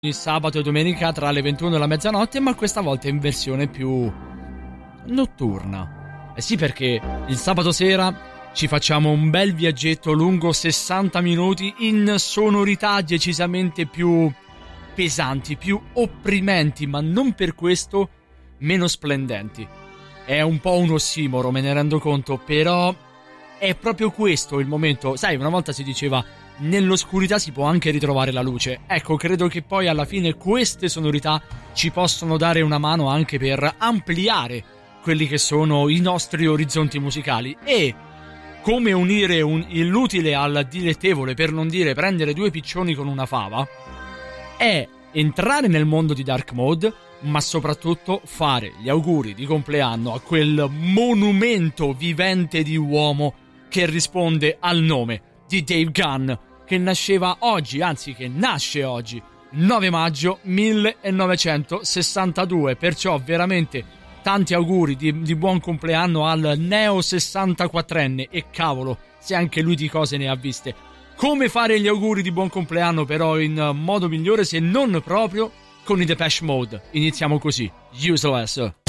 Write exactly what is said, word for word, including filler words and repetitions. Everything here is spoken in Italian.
sabato e domenica tra le ventuno e la mezzanotte, ma questa volta in versione più notturna. Eh sì, perché il sabato sera ci facciamo un bel viaggetto lungo sessanta minuti in sonorità decisamente più pesanti, più opprimenti, ma non per questo meno splendenti. È un po' un ossimoro, me ne rendo conto, però è proprio questo il momento. Sai, una volta si diceva nell'oscurità si può anche ritrovare la luce. Ecco, credo che poi alla fine queste sonorità ci possono dare una mano anche per ampliare quelli che sono i nostri orizzonti musicali. E come unire un, l'utile al dilettevole, per non dire prendere due piccioni con una fava, è entrare nel mondo di Dark Mode, ma soprattutto fare gli auguri di compleanno a quel monumento vivente di uomo che risponde al nome di Dave Gunn, che nasceva oggi, anzi che nasce oggi, nove maggio millenovecentosessantadue. Perciò veramente tanti auguri di, di buon compleanno al neo sessantaquattrenne. E cavolo, se anche lui di cose ne ha viste. Come fare gli auguri di buon compleanno però in modo migliore se non proprio con i Depeche Mode? Iniziamo così, Useless.